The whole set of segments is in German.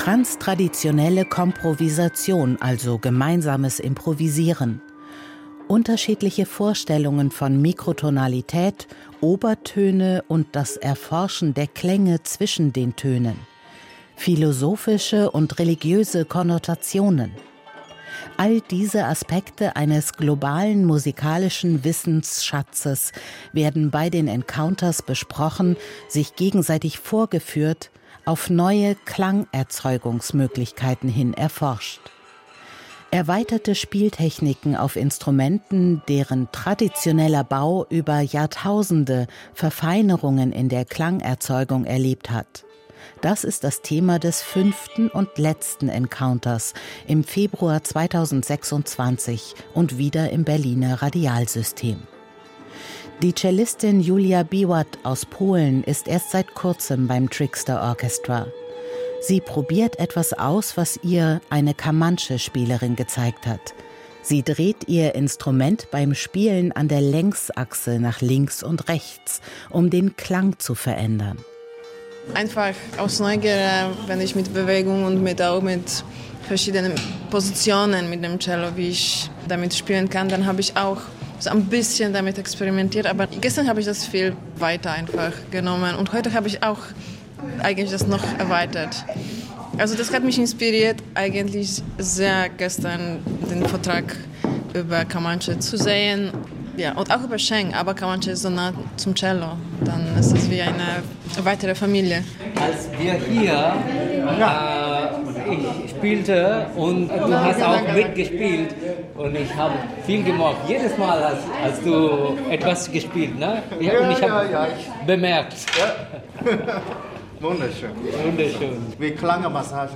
Transtraditionelle Komprovisation, also gemeinsames Improvisieren. Unterschiedliche Vorstellungen von Mikrotonalität, Obertöne und das Erforschen der Klänge zwischen den Tönen. Philosophische und religiöse Konnotationen. All diese Aspekte eines globalen musikalischen Wissensschatzes werden bei den Encounters besprochen, sich gegenseitig vorgeführt, auf neue Klangerzeugungsmöglichkeiten hin erforscht. Erweiterte Spieltechniken auf Instrumenten, deren traditioneller Bau über Jahrtausende Verfeinerungen in der Klangerzeugung erlebt hat. Das ist das Thema des 5. und letzten Encounters im Februar 2026 und wieder im Berliner Radialsystem. Die Cellistin Julia Biwat aus Polen ist erst seit kurzem beim Trickster Orchestra. Sie probiert etwas aus, was ihr eine Kamanche-Spielerin gezeigt hat. Sie dreht ihr Instrument beim Spielen an der Längsachse nach links und rechts, um den Klang zu verändern. Einfach aus Neugier, wenn ich mit Bewegung und auch mit verschiedenen Positionen mit dem Cello, wie ich damit spielen kann, dann habe ich auch so ein bisschen damit experimentiert. Aber gestern habe ich das viel weiter einfach genommen und heute habe ich auch eigentlich das noch erweitert. Also das hat mich inspiriert, eigentlich sehr gestern den Vortrag über Kamanche zu sehen. Ja, und auch über Sheng, aber Kamanche ist so nah zum Cello. Dann ist es wie eine weitere Familie. Als wir hier ich spielte und du hast auch mitgespielt und ich habe viel gemocht. Jedes Mal hast du etwas gespielt, ne? Und ich habe bemerkt. Ja. Wunderschön. Wunderschön. Wie Klangmassage.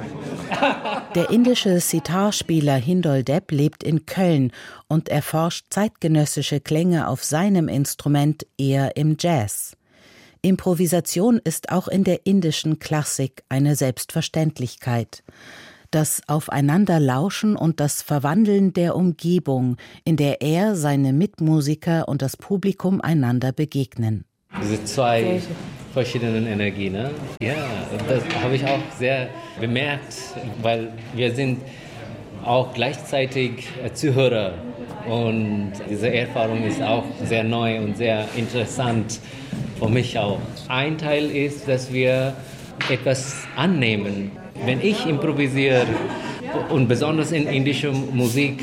Der indische Sitar-Spieler Hindol Depp lebt in Köln und erforscht zeitgenössische Klänge auf seinem Instrument eher im Jazz. Improvisation ist auch in der indischen Klassik eine Selbstverständlichkeit. Das Aufeinanderlauschen und das Verwandeln der Umgebung, in der er, seine Mitmusiker und das Publikum einander begegnen. Diese zwei verschiedenen Energien, ne? Ja, das habe ich auch sehr bemerkt, weil wir sind auch gleichzeitig Zuhörer und diese Erfahrung ist auch sehr neu und sehr interessant für mich auch. Ein Teil ist, dass wir etwas annehmen. Wenn ich improvisiere und besonders in indischer Musik,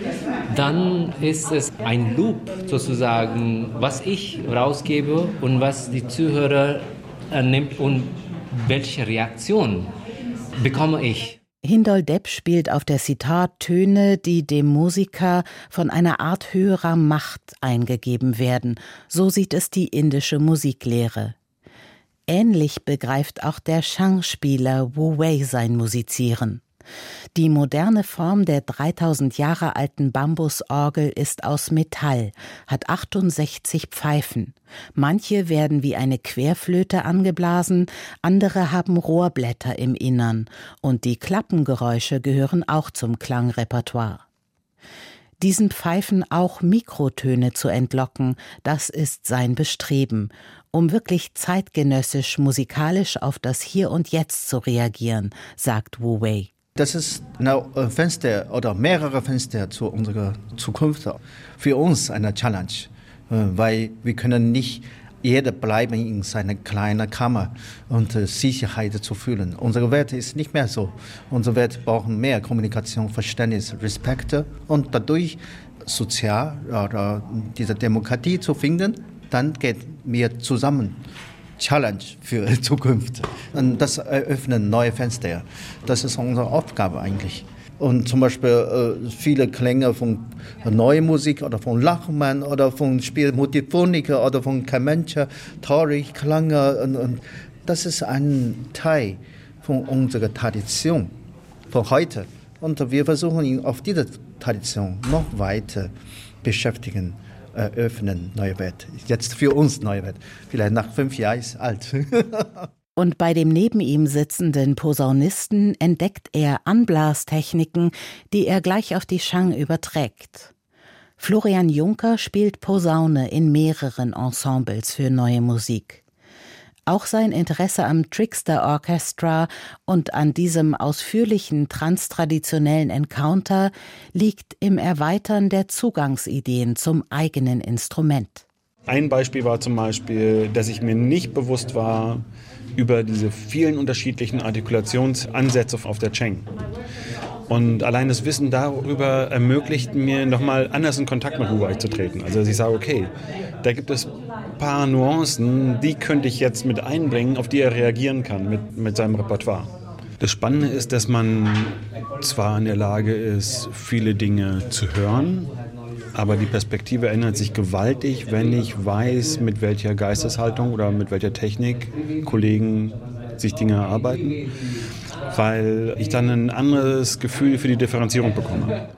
dann ist es ein Loop sozusagen, was ich rausgebe und was die Zuhörer annimmt und welche Reaktion bekomme ich. Hindol Depp spielt auf der Sitar Töne, die dem Musiker von einer Art höherer Macht eingegeben werden. So sieht es die indische Musiklehre. Ähnlich begreift auch der Shang-Spieler Wu Wei sein Musizieren. Die moderne Form der 3000 Jahre alten Bambusorgel ist aus Metall, hat 68 Pfeifen. Manche werden wie eine Querflöte angeblasen, andere haben Rohrblätter im Innern und die Klappengeräusche gehören auch zum Klangrepertoire. Diesen Pfeifen auch Mikrotöne zu entlocken, das ist sein Bestreben, um wirklich zeitgenössisch musikalisch auf das Hier und Jetzt zu reagieren, sagt Wu Wei. Das ist ein Fenster oder mehrere Fenster zu unserer Zukunft. Für uns eine Challenge, weil wir können nicht jeder bleiben in seiner kleinen Kammer und Sicherheit zu fühlen. Unsere Welt ist nicht mehr so. Unsere Welt braucht mehr Kommunikation, Verständnis, Respekt und dadurch sozial oder diese Demokratie zu finden, dann geht wir zusammen. Challenge für die Zukunft. Und das eröffnet neue Fenster. Das ist unsere Aufgabe eigentlich. Und zum Beispiel viele Klänge von neuer Musik oder von Lachmann oder von Spiel Multiphoniker oder von Kamanche, Torich, Klange. Und das ist ein Teil von unserer Tradition von heute. Und wir versuchen auf diese Tradition noch weiter beschäftigen. Eröffnen, neue Welt. Jetzt für uns neue Welt. Vielleicht nach 5 Jahren ist alt. Und bei dem neben ihm sitzenden Posaunisten entdeckt er Anblastechniken, die er gleich auf die Shang überträgt. Florian Juncker spielt Posaune in mehreren Ensembles für neue Musik. Auch sein Interesse am Trickster Orchestra und an diesem ausführlichen transtraditionellen Encounter liegt im Erweitern der Zugangsideen zum eigenen Instrument. Ein Beispiel war zum Beispiel, dass ich mir nicht bewusst war über diese vielen unterschiedlichen Artikulationsansätze auf der Cheng. Und allein das Wissen darüber ermöglicht mir, nochmal anders in Kontakt mit Wu Wei zu treten. Also dass ich sage, okay, da gibt es ein paar Nuancen, die könnte ich jetzt mit einbringen, auf die er reagieren kann mit seinem Repertoire. Das Spannende ist, dass man zwar in der Lage ist, viele Dinge zu hören, aber die Perspektive ändert sich gewaltig, wenn ich weiß, mit welcher Geisteshaltung oder mit welcher Technik Kollegen sich Dinge erarbeiten, weil ich dann ein anderes Gefühl für die Differenzierung bekomme.